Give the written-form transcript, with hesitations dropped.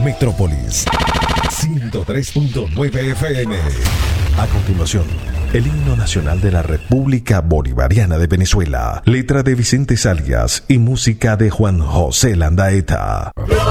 Metrópolis 103.9 FM. A continuación, el himno nacional de la República Bolivariana de Venezuela, letra de Vicente Salias y música de Juan José Landaeta.